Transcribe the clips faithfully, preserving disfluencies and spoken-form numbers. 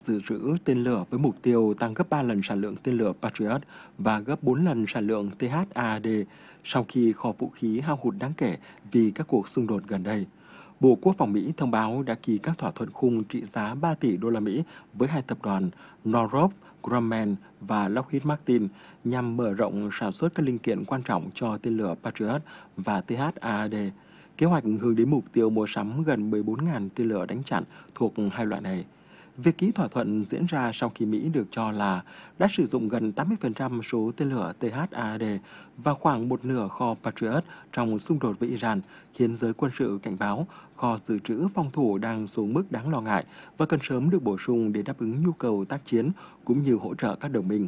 dự trữ tên lửa với mục tiêu tăng gấp ba lần sản lượng tên lửa Patriot và gấp bốn lần sản lượng T H A D sau khi kho vũ khí hao hụt đáng kể vì các cuộc xung đột gần đây. Bộ Quốc phòng Mỹ thông báo đã ký các thỏa thuận khung trị giá ba tỷ đô la Mỹ với hai tập đoàn Northrop Grumman và Lockheed Martin nhằm mở rộng sản xuất các linh kiện quan trọng cho tên lửa Patriot và T H A D. Kế hoạch hướng đến mục tiêu mua sắm gần mười bốn nghìn tên lửa đánh chặn thuộc hai loại này. Việc ký thỏa thuận diễn ra sau khi Mỹ được cho là đã sử dụng gần tám mươi phần trăm số tên lửa T H A D và khoảng một nửa kho Patriot trong xung đột với Iran, khiến giới quân sự cảnh báo kho dự trữ phòng thủ đang xuống mức đáng lo ngại và cần sớm được bổ sung để đáp ứng nhu cầu tác chiến cũng như hỗ trợ các đồng minh.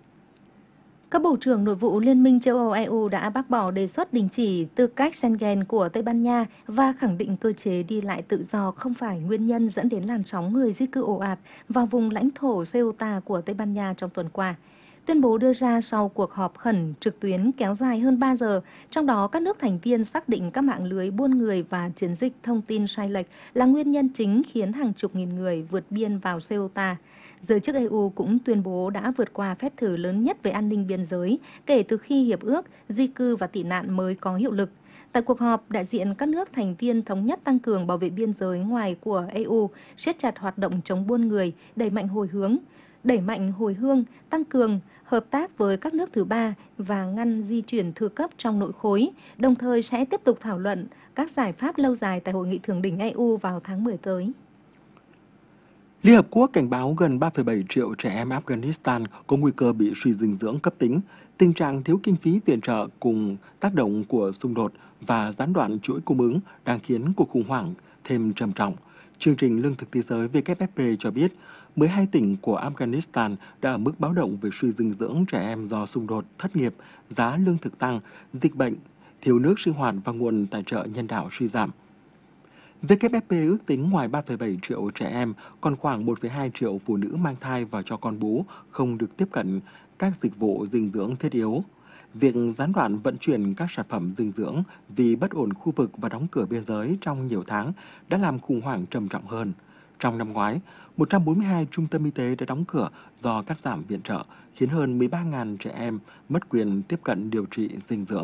Các bộ trưởng nội vụ Liên minh châu Âu E U đã bác bỏ đề xuất đình chỉ tư cách Schengen của Tây Ban Nha và khẳng định cơ chế đi lại tự do không phải nguyên nhân dẫn đến làn sóng người di cư ồ ạt vào vùng lãnh thổ Ceuta của Tây Ban Nha trong tuần qua. Tuyên bố đưa ra sau cuộc họp khẩn trực tuyến kéo dài hơn ba giờ, trong đó các nước thành viên xác định các mạng lưới buôn người và chiến dịch thông tin sai lệch là nguyên nhân chính khiến hàng chục nghìn người vượt biên vào Ceuta. Giới chức E U cũng tuyên bố đã vượt qua phép thử lớn nhất về an ninh biên giới kể từ khi Hiệp ước Di cư và tị nạn mới có hiệu lực. Tại cuộc họp, đại diện các nước thành viên thống nhất tăng cường bảo vệ biên giới ngoài của E U, siết chặt hoạt động chống buôn người, đẩy mạnh hồi hướng, đẩy mạnh hồi hương, tăng cường hợp tác với các nước thứ ba và ngăn di chuyển thừa cấp trong nội khối, đồng thời sẽ tiếp tục thảo luận các giải pháp lâu dài tại Hội nghị thượng đỉnh E U vào tháng mười tới. Liên Hợp Quốc cảnh báo gần ba phẩy bảy triệu trẻ em Afghanistan có nguy cơ bị suy dinh dưỡng cấp tính. Tình trạng thiếu kinh phí viện trợ cùng tác động của xung đột và gián đoạn chuỗi cung ứng đang khiến cuộc khủng hoảng thêm trầm trọng. Chương trình Lương thực Thế giới W F P cho biết, mười hai tỉnh của Afghanistan đã ở mức báo động về suy dinh dưỡng trẻ em do xung đột, thất nghiệp, giá lương thực tăng, dịch bệnh, thiếu nước sinh hoạt và nguồn tài trợ nhân đạo suy giảm. W F P ước tính ngoài ba phẩy bảy triệu trẻ em, còn khoảng một phẩy hai triệu phụ nữ mang thai và cho con bú không được tiếp cận các dịch vụ dinh dưỡng thiết yếu. Việc gián đoạn vận chuyển các sản phẩm dinh dưỡng vì bất ổn khu vực và đóng cửa biên giới trong nhiều tháng đã làm khủng hoảng trầm trọng hơn. Trong năm ngoái, một trăm bốn mươi hai trung tâm y tế đã đóng cửa do cắt giảm viện trợ, khiến hơn mười ba nghìn trẻ em mất quyền tiếp cận điều trị dinh dưỡng.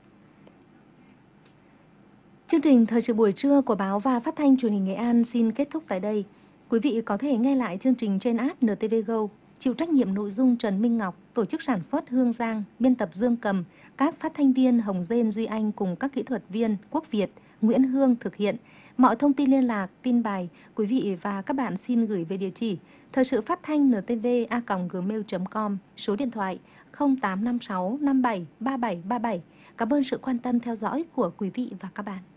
Chương trình Thời sự buổi trưa của báo và phát thanh truyền hình Nghệ An xin kết thúc tại đây. Quý vị có thể nghe lại chương trình trên app N T V Go, chịu trách nhiệm nội dung Trần Minh Ngọc, tổ chức sản xuất Hương Giang, biên tập Dương Cầm, các phát thanh viên Hồng Dên Duy Anh cùng các kỹ thuật viên Quốc Việt, Nguyễn Hương thực hiện. Mọi thông tin liên lạc, tin bài, quý vị và các bạn xin gửi về địa chỉ thời sự phát thanh n t v a còng gmail chấm com, số điện thoại không tám năm sáu năm bảy ba bảy ba bảy. Cảm ơn sự quan tâm theo dõi của quý vị và các bạn.